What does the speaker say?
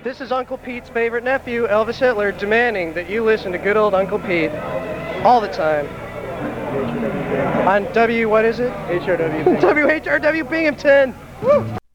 This is Uncle Pete's favorite nephew, Elvis Hitler, demanding that you listen to good old Uncle Pete all the time. On what is it? HRW. WHRW Binghamton. Woo!